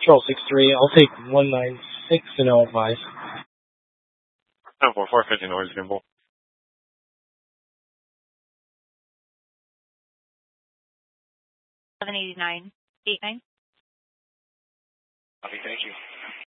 Control 6-3, I'll take 196 and I'll advise. 744, 50 noise, gimbal. 789, 89. Copy, thank you.